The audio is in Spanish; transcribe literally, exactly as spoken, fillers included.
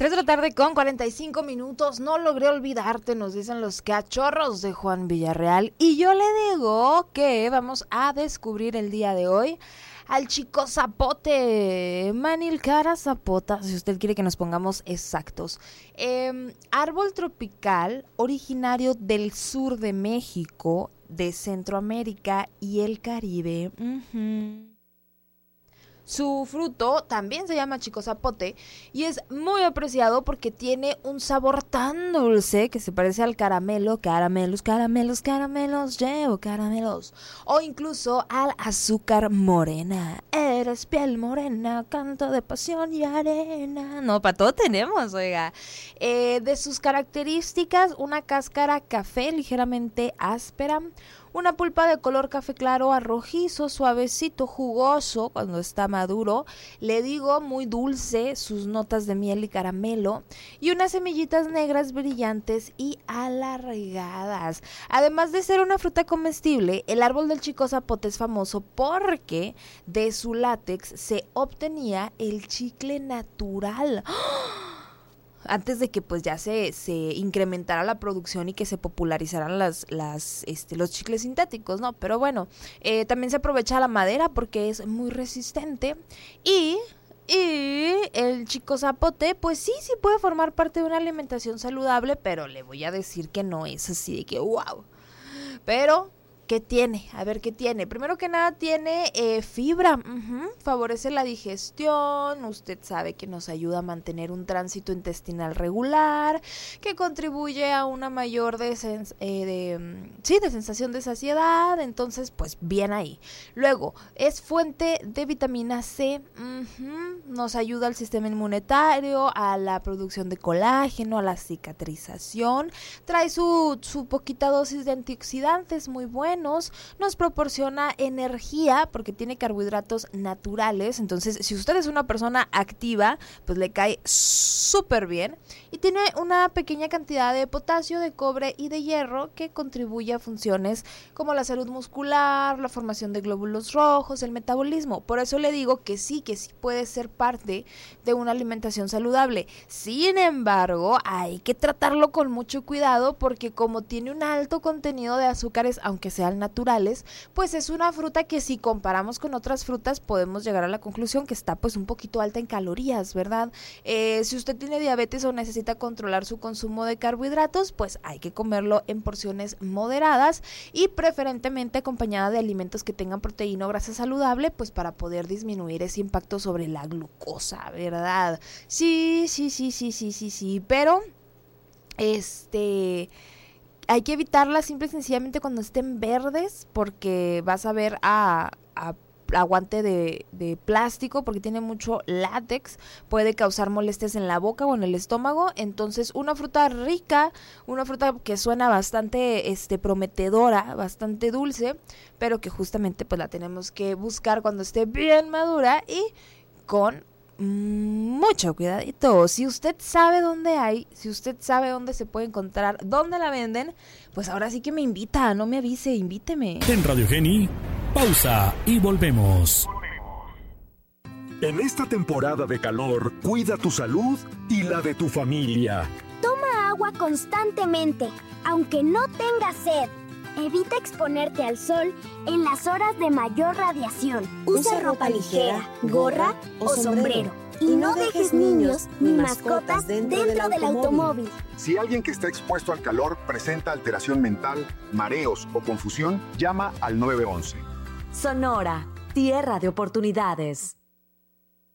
tres de la tarde con cuarenta y cinco minutos. No logré olvidarte, nos dicen los cachorros de Juan Villarreal. Y yo le digo que vamos a descubrir el día de hoy al chico zapote, Manilcara zapota, si usted quiere que nos pongamos exactos. Eh, árbol tropical originario del sur de México, de Centroamérica y el Caribe. Uh-huh. Su fruto también se llama chico zapote y es muy apreciado porque tiene un sabor tan dulce que se parece al caramelo, caramelos, caramelos, caramelos, llevo caramelos, o incluso al azúcar morena. Eres piel morena, canto de pasión y arena. No, para todo tenemos, oiga. Eh, de sus características, una cáscara café ligeramente áspera, una pulpa de color café claro a rojizo, suavecito, jugoso cuando está maduro, le digo muy dulce, sus notas de miel y caramelo, y unas semillitas negras brillantes y alargadas. Además de ser una fruta comestible, el árbol del chico zapote es famoso porque de su látex se obtenía el chicle natural. ¡Oh! Antes de que pues ya se, se incrementara la producción y que se popularizaran las, las, este, los chicles sintéticos, ¿no? Pero bueno, eh, también se aprovecha la madera porque es muy resistente y... Y el chico zapote, pues sí, sí puede formar parte de una alimentación saludable, pero le voy a decir que no es así de que wow. Pero... ¿qué tiene? A ver, ¿qué tiene? Primero que nada tiene eh, fibra, uh-huh. Favorece la digestión, usted sabe que nos ayuda a mantener un tránsito intestinal regular, que contribuye a una mayor desen- eh, de, sí, de sensación de saciedad, entonces pues bien ahí. Luego, es fuente de vitamina C, uh-huh. Nos ayuda al sistema inmunitario, a la producción de colágeno, a la cicatrización, trae su, su poquita dosis de antioxidantes muy buena. Nos proporciona energía porque tiene carbohidratos naturales, entonces si usted es una persona activa, pues le cae súper bien, y tiene una pequeña cantidad de potasio, de cobre y de hierro que contribuye a funciones como la salud muscular, la formación de glóbulos rojos, el metabolismo. Por eso le digo que sí, que sí puede ser parte de una alimentación saludable. Sin embargo, hay que tratarlo con mucho cuidado porque como tiene un alto contenido de azúcares, aunque sea naturales, pues es una fruta que si comparamos con otras frutas podemos llegar a la conclusión que está pues un poquito alta en calorías, ¿verdad? Eh, si usted tiene diabetes o necesita controlar su consumo de carbohidratos, pues hay que comerlo en porciones moderadas y preferentemente acompañada de alimentos que tengan proteína o grasa saludable, pues para poder disminuir ese impacto sobre la glucosa, ¿verdad? Sí, sí, sí, sí, sí, sí, sí, pero este... hay que evitarlas simple y sencillamente cuando estén verdes porque vas a ver a, a aguante de, de plástico porque tiene mucho látex, puede causar molestias en la boca o en el estómago. Entonces una fruta rica, una fruta que suena bastante este, prometedora, bastante dulce, pero que justamente pues la tenemos que buscar cuando esté bien madura y con mucho cuidadito. Si usted sabe dónde hay, si usted sabe dónde se puede encontrar, dónde la venden, pues ahora sí que me invita, no me avise, invíteme. En Radio Geni, pausa y volvemos. En esta temporada de calor, cuida tu salud y la de tu familia. Toma agua constantemente, aunque no tengas sed. Evita exponerte al sol en las horas de mayor radiación. Usa ropa ligera, gorra o sombrero. Y no dejes niños ni mascotas dentro del automóvil. Si alguien que está expuesto al calor presenta alteración mental, mareos o confusión, llama al nueve once. Sonora, tierra de oportunidades.